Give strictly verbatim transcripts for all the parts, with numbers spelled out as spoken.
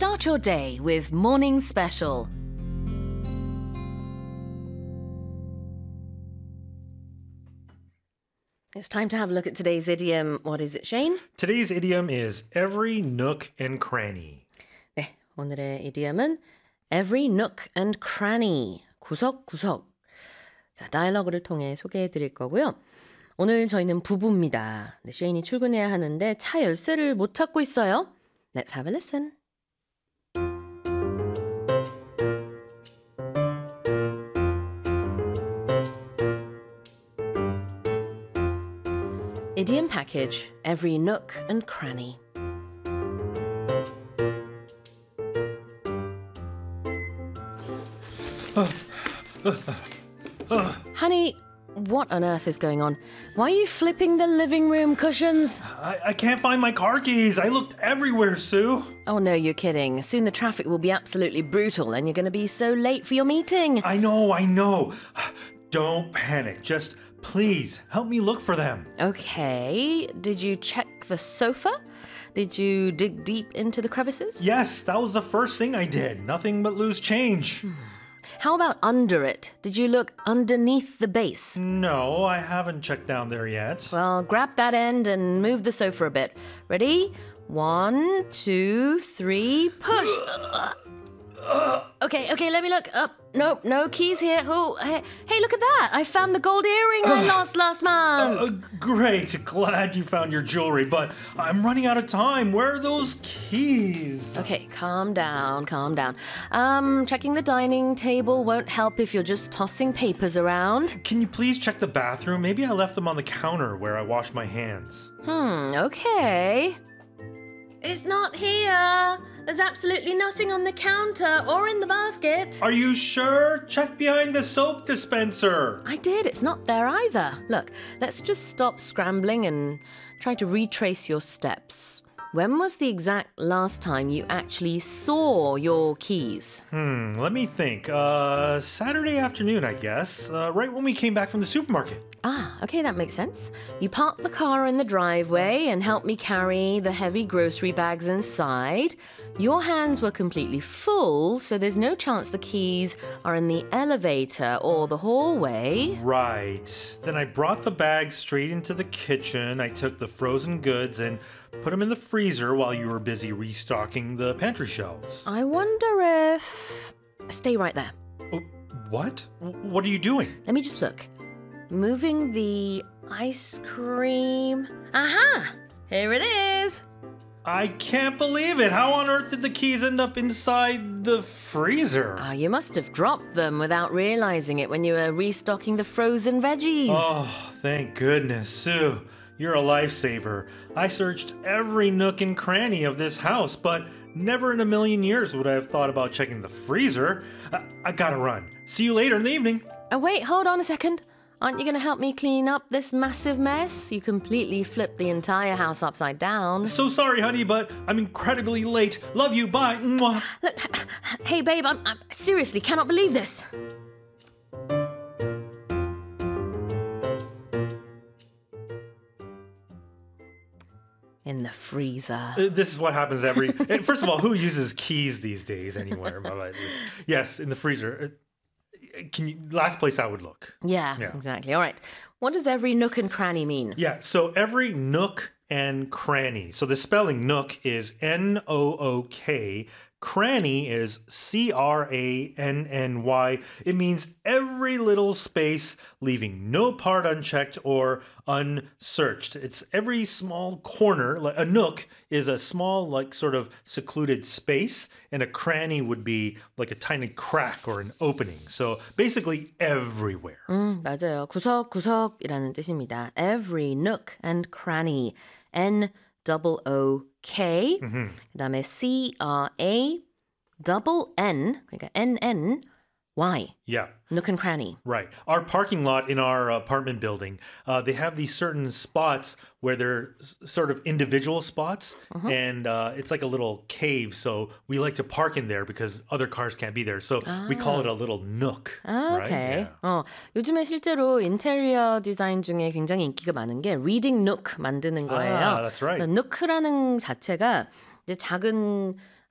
Start your day with Morning Special. It's time to have a look at today's idiom. What is it, Shane? Today's idiom is every nook and cranny. 네, 오늘의 idiom은 every nook and cranny, 구석구석. 자, 다이얼로그를 통해 소개해 드릴 거고요. 오늘 저희는 부부입니다. 네, 쉐인이 출근해야 하는데 차 열쇠를 못 찾고 있어요. Let's have a listen. Idiom package, every nook and cranny. Honey, what on earth is going on? Why are you flipping the living room cushions? I, I can't find my car keys. I looked everywhere, Sue. Oh no, you're kidding. Soon the traffic will be absolutely brutal and you're going to be so late for your meeting. I know, I know. Don't panic. Just please help me look for them. Okay, did you check the sofa? Did you dig deep into the crevices? Yes, that was the first thing I did. Nothing but loose change. How about under it? Did you look underneath the base? No, I haven't checked down there yet. Well, grab that end and move the sofa a bit. Ready? One, two, three, push. Okay, okay, let me look. Up. Nope, no keys here. Oh, hey, hey, look at that. I found the gold earring I lost last month. Uh, great, glad you found your jewelry, but I'm running out of time. Where are those keys? Okay, calm down, calm down. Um, checking the dining table won't help if you're just tossing papers around. Can you please check the bathroom? Maybe I left them on the counter where I wash my hands. Hmm, okay. It's not here. There's absolutely nothing on the counter or in the basket. Are you sure? Check behind the soap dispenser. I did. It's not there either. Look, let's just stop scrambling and try to retrace your steps. When was the exact last time you actually saw your keys? Hmm, let me think. Uh, Saturday afternoon, I guess. Uh, right when we came back from the supermarket. Ah, okay, that makes sense. You parked the car in the driveway and helped me carry the heavy grocery bags inside. Your hands were completely full, so there's no chance the keys are in the elevator or the hallway. Right. Then I brought the bags straight into the kitchen. I took the frozen goods and put them in the freezer while you were busy restocking the pantry shelves. I wonder if... Stay right there. Oh, what? What are you doing? Let me just look. Moving the ice cream. Aha! Here it is. I can't believe it. How on earth did the keys end up inside the freezer? Ah, you must have dropped them without realizing it when you were restocking the frozen veggies. Oh, thank goodness, Sue. You're a lifesaver. I searched every nook and cranny of this house, but never in a million years would I have thought about checking the freezer. I, I gotta run. See you later in the evening. Oh, wait, hold on a second. Aren't you going to help me clean up this massive mess? You completely flipped the entire house upside down. So sorry, honey, but I'm incredibly late. Love you. Bye. Mwah. Look, hey, babe, I'm, I seriously cannot believe this. In the freezer. Uh, This is what happens every... First of all, who uses keys these days anywhere? Yes, in the freezer. Uh, Can you... Last place I would look. Yeah, Yeah. exactly. All right. What does every nook and cranny mean? Yeah, so every nook and cranny. So the spelling nook is N O O K. Cranny is C R A N N Y. It means every little space, leaving no part unchecked or unsearched. It's every small corner. Like a nook is a small, like sort of secluded space, and a cranny would be like a tiny crack or an opening. So basically everywhere. 음, 맞아요. 구석구석이라는 뜻입니다. Every nook and cranny. N O O K. Mm-hmm. 그다음에 C R A double N 그러니까 N N Y. Yeah. Nook and cranny. Right. Our parking lot in our apartment building, uh, they have these certain spots where they're s- sort of individual spots, and uh, it's like a little cave. So we like to park in there because other cars can't be there. So we call it a little nook. 아, right? 오케이. Yeah. 어, 요즘에 실제로 인테리어 디자인 중에 굉장히 인기가 많은 게 리딩 노크 만드는 거예요. Ah, that's right. 그래서 노크라는 자체가 이제 작은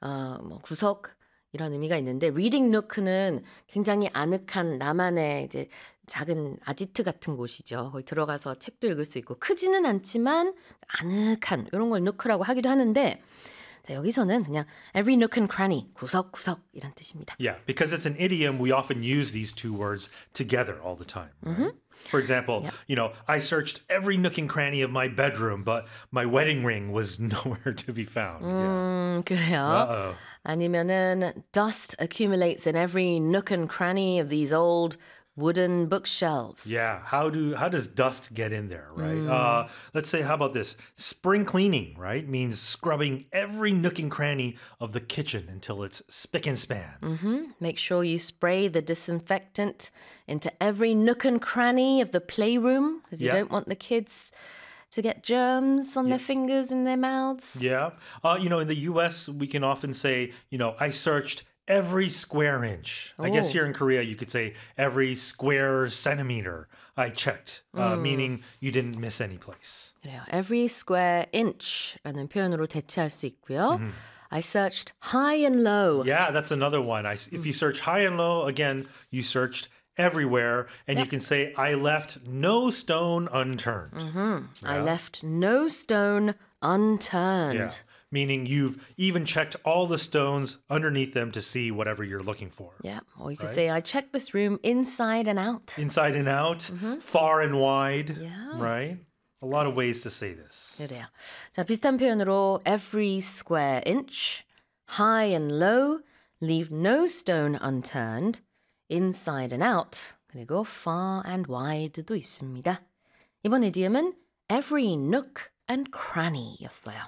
어, 뭐 구석 이런 의미가 있는데 reading nook는 굉장히 아늑한 나만의 이제 작은 아지트 같은 곳이죠. 거기 들어가서 책도 읽을 수 있고 크지는 않지만 아늑한 이런 걸 nook라고 하기도 하는데 자, 여기서는 그냥 every nook and cranny, 구석구석 이란 뜻입니다. Yeah, because it's an idiom, we often use these two words together all the time. Right? Mm-hmm. For example, yep. you know, I searched every nook and cranny of my bedroom, but my wedding ring was nowhere to be found. 음, yeah. 그래요. Uh-oh. 아니면은 dust accumulates in every nook and cranny of these old wooden bookshelves. Yeah, how do how does dust get in there, right? Mm. Uh, let's say, how about this? Spring cleaning, right? Means scrubbing every nook and cranny of the kitchen until it's spick and span. Mm-hmm. Make sure you spray the disinfectant into every nook and cranny of the playroom because you yeah. don't want the kids to get germs on yeah. their fingers and their mouths. Yeah. Uh, you know, in the U S, we can often say, you know, I searched every square inch. I guess here in Korea, you could say every square centimeter I checked, uh, 음. meaning you didn't miss any place. 그래요. Every square inch라는 표현으로 대체할 수 있고요. Mm-hmm. I searched high and low. Yeah, that's another one. I, if you search high and low, again, you searched everywhere. And yep. you can say, I left no stone unturned. Mm-hmm. Yeah. I left no stone unturned. Yeah. Meaning you've even checked all the stones underneath them to see whatever you're looking for. Yeah, or you could right? say, I checked this room inside and out. Inside and out, mm-hmm. far and wide, yeah. right? A lot of ways to say this. 그래요. 자, 비슷한 표현으로 every square inch, high and low, leave no stone unturned, inside and out, 그리고 far and wide도 있습니다. 이번 이디엄은 every nook and cranny였어요.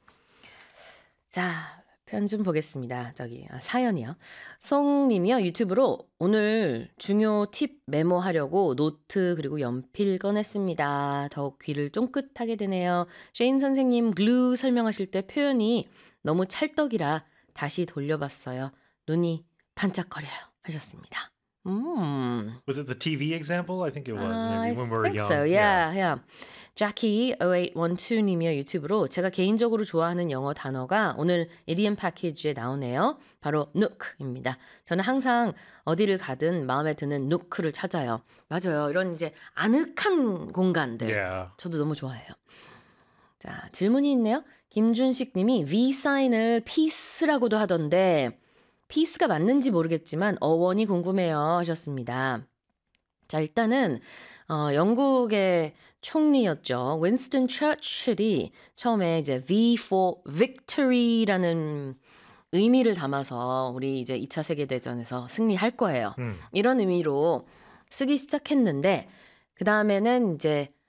자, 편 좀 보겠습니다. 저기 아, 사연이요. 송님이요. 유튜브로 오늘 중요 팁 메모하려고 노트 그리고 연필 꺼냈습니다. 더욱 귀를 쫑긋하게 되네요. 셰인 선생님 글루 설명하실 때 표현이 너무 찰떡이라 다시 돌려봤어요. 눈이 반짝거려요. 하셨습니다. 음. Was it the T V example? I think it was. Uh, maybe when we were I think young. so. Yeah, yeah. yeah. Jackie 오에이트 일이님이요 유튜브로 제가 개인적으로 좋아하는 영어 단어가 오늘 이디엄 패키지에 나오네요. 바로 nook입니다. 저는 항상 어디를 가든 마음에 드는 nook를 찾아요. 맞아요. 이런 이제 아늑한 공간들. Yeah. 저도 너무 좋아해요. 자, 질문이 있네요. 김준식 님이 V 사인을 peace라고도 하던데 peace가 맞는지 모르겠지만 어원이 궁금해요 하셨습니다. 자, 일단은 어, 영국의 총리였죠. 윈스턴 처칠이 처음에 이제 V for victory라는 의미를 담아서 우리 이제 이 차 세계대전에서 승리할 거예요. 음. 이런 의미로 쓰기 시작했는데 그 다음에는 이제